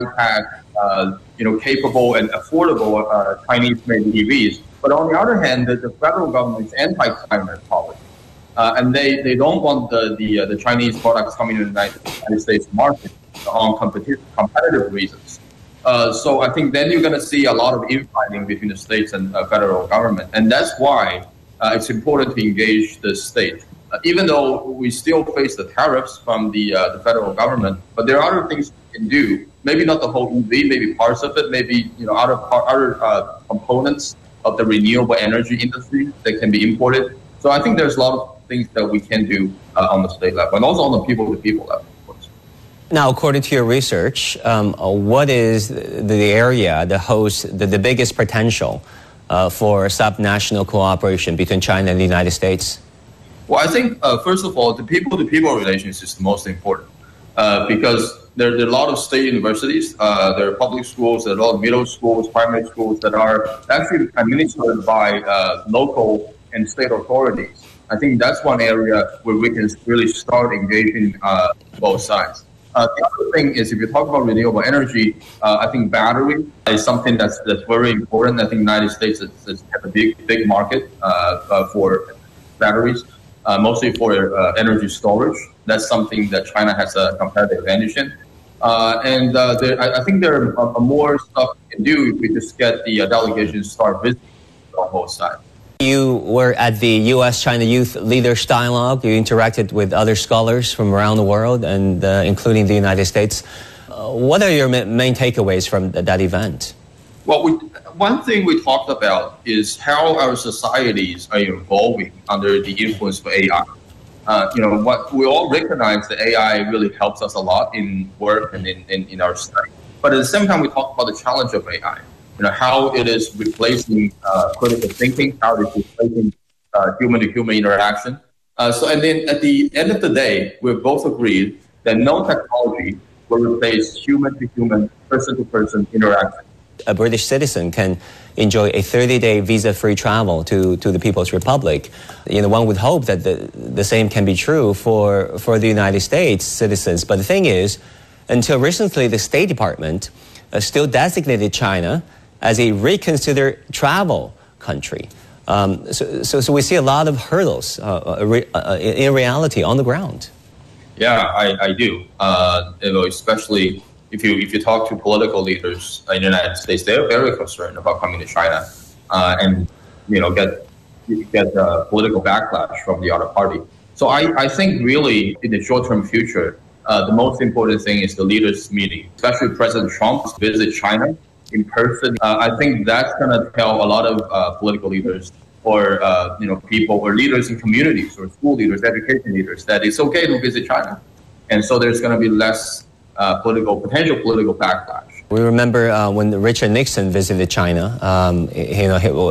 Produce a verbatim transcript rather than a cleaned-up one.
high-tech, uh, you know, capable and affordable uh, Chinese-made E Vs. But on the other hand, the, the federal government is anti-climate policy. Uh, and they, they don't want the the, uh, the Chinese products coming to the United, United States market on competitive competitive reasons. Uh, so I think then you're going to see a lot of infighting between the states and uh, federal government, and that's why uh, it's important to engage the state. Uh, even though we still face the tariffs from the uh, the federal government, but there are other things we can do. Maybe not the whole E V, maybe parts of it, maybe you know other other uh, components of the renewable energy industry that can be imported. So I think there's a lot of things that we can do uh, on the state level, and also on the people-to-people level, of course. Now, according to your research, um, uh, what is the, the area that holds the, the biggest potential uh, for subnational cooperation between China and the United States? Well, I think, uh, first of all, the people-to-people relations is the most important uh, because there, there are a lot of state universities, uh, there are public schools, there are a lot of middle schools, primary schools that are actually administered by uh, local and state authorities. I think that's one area where we can really start engaging uh, both sides. Uh, the other thing is, if you talk about renewable energy, uh, I think battery is something that's that's very important. I think the United States is, is have a big big market uh, uh, for batteries, uh, mostly for uh, energy storage. That's something that China has a competitive advantage in. Uh, and uh, there, I, I think there are uh, more stuff we can do if we just get the uh, delegation to start visiting on both sides. You were at the U S China Youth Leaders Dialogue. You interacted with other scholars from around the world, and uh, including the United States. Uh, what are your ma main takeaways from th that event? Well, we, one thing we talked about is how our societies are evolving under the influence of A I. Uh, you know, what we all recognize that A I really helps us a lot in work and in, in, in our study. But at the same time, we talk about the challenge of A I. You know, how it is replacing uh, critical thinking, how it is replacing uh, human-to-human interaction. Uh, so, and then at the end of the day, we've both agreed that no technology will replace human-to-human, person-to-person interaction. A British citizen can enjoy a thirty-day visa-free travel to, to the People's Republic. You know, one would hope that the, the same can be true for, for the United States citizens. But the thing is, until recently, the State Department uh, still designated China as a reconsidered travel country. Um, so, so, so we see a lot of hurdles uh, re, uh, in reality on the ground. Yeah, I, I do. Uh, you know, especially if you if you talk to political leaders in the United States, they're very concerned about coming to China uh, and you know get get uh, political backlash from the other party. So I, I think really in the short-term future, uh, the most important thing is the leaders meeting, especially President Trump's visit China in person. Uh, I think that's going to tell a lot of uh, political leaders or uh, you know people or leaders in communities or school leaders, education leaders that it's okay to visit China, and so there's going to be less uh, political potential political backlash. We remember uh, when Richard Nixon visited China. Um, you know.